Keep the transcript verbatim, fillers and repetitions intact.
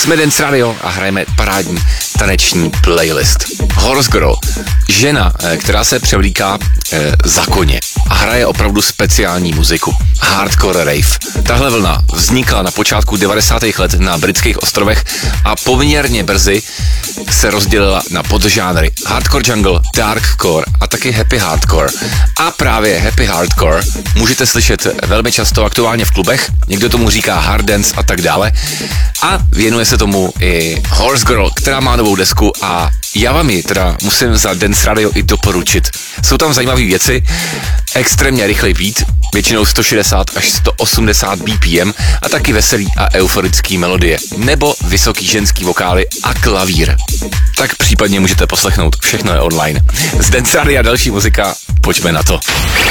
Jsme Dance Radio a hrajeme parádní taneční playlist. Horse Girl, žena, která se převlíká e, za koně a hraje opravdu speciální muziku. Hardcore rave. Tahle vlna vznikla na počátku devadesátých let na britských ostrovech a poměrně brzy se rozdělila na podžánry hardcore jungle, darkcore a taky happy hardcore. A právě happy hardcore můžete slyšet velmi často aktuálně v klubech, někdo tomu říká hard dance a tak dále. A věnuje se tomu i Horse Girl, která má novou desku a já vám ji teda musím za Dance Radio i doporučit. Jsou tam zajímavé věci, extrémně rychlej beat, většinou sto šedesát až sto osmdesát B P M a taky veselý a euforický melodie, nebo vysoký ženský vokály a klavír. Tak případně můžete poslechnout, všechno je online. Z Dance Radio a další muzika, pojďme na to.